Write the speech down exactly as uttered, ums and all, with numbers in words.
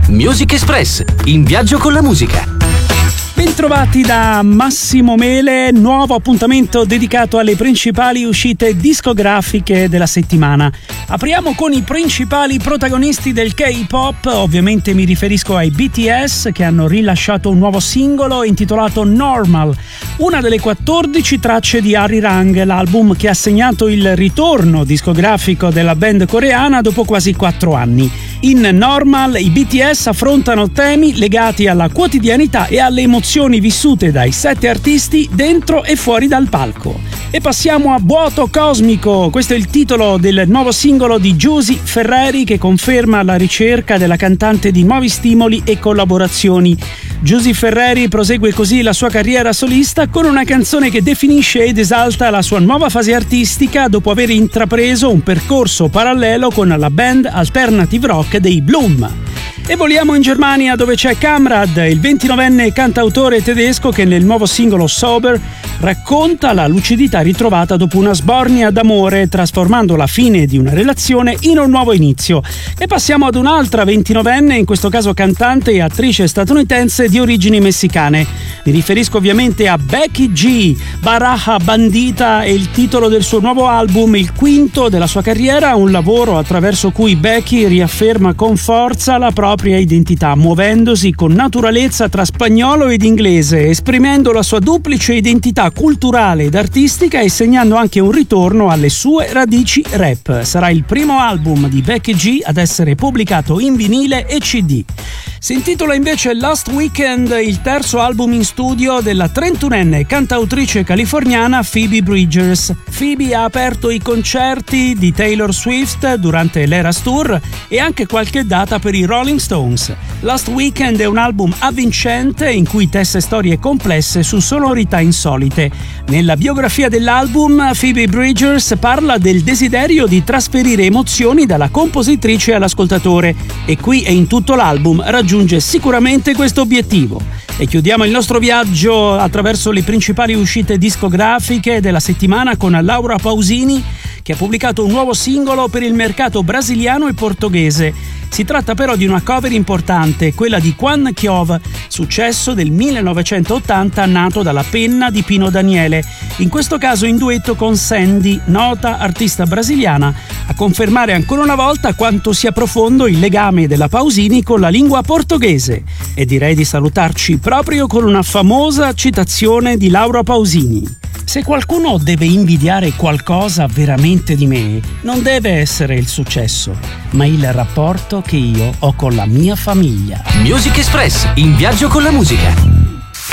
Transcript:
Music Express, in viaggio con la musica. Bentrovati da Massimo Mele, nuovo appuntamento dedicato alle principali uscite discografiche della settimana. Apriamo con i principali protagonisti del K-pop, ovviamente mi riferisco ai B T S che hanno rilasciato un nuovo singolo intitolato Normal, una delle quattordici tracce di Arirang, l'album che ha segnato il ritorno discografico della band coreana dopo quasi quattro anni. In Normal i B T S affrontano temi legati alla quotidianità e alle emozioni vissute dai sette artisti dentro e fuori dal palco. E passiamo a Vuoto Cosmico, questo è il titolo del nuovo singolo di Giusy Ferreri che conferma la ricerca della cantante di nuovi stimoli e collaborazioni. Giusy Ferreri prosegue così la sua carriera solista con una canzone che definisce ed esalta la sua nuova fase artistica dopo aver intrapreso un percorso parallelo con la band alternative rock dei Bloom. E voliamo in Germania dove c'è Kamrad, il ventinovenne cantautore tedesco che nel nuovo singolo Sober racconta la lucidità ritrovata dopo una sbornia d'amore, trasformando la fine di una relazione in un nuovo inizio. E passiamo ad un'altra ventinovenne, in questo caso cantante e attrice statunitense di origini messicane. Mi riferisco ovviamente a Becky G. Baraja Bandita è il titolo del suo nuovo album, il quinto della sua carriera, un lavoro attraverso cui Becky riafferma con forza la propria identità, muovendosi con naturalezza tra spagnolo ed inglese, esprimendo la sua duplice identità culturale ed artistica e segnando anche un ritorno alle sue radici rap. Sarà il primo album di Becky G ad essere pubblicato in vinile e C D. Si intitola invece Last Weekend, il terzo album in studio della trentunenne cantautrice californiana Phoebe Bridgers. Phoebe ha aperto i concerti di Taylor Swift durante l'Eras Tour e anche qualche data per i Rolling Stones. Last Weekend è un album avvincente in cui tesse storie complesse su sonorità insolite. Nella biografia dell'album, Phoebe Bridgers parla del desiderio di trasferire emozioni dalla compositrice all'ascoltatore e qui e in tutto l'album raggiunge sicuramente questo obiettivo. E chiudiamo il nostro viaggio attraverso le principali uscite discografiche della settimana con Laura Pausini, che ha pubblicato un nuovo singolo per il mercato brasiliano e portoghese. Si tratta però di una cover importante, quella di Quan Chiov, successo del millenovecentottanta nato dalla penna di Pino Daniele, in questo caso in duetto con Sandy, nota artista brasiliana, a confermare ancora una volta quanto sia profondo il legame della Pausini con la lingua portoghese. E direi di salutarci proprio con una famosa citazione di Laura Pausini. Se qualcuno deve invidiare qualcosa veramente di me, non deve essere il successo, ma il rapporto che io ho con la mia famiglia. Music Express, in viaggio con la musica.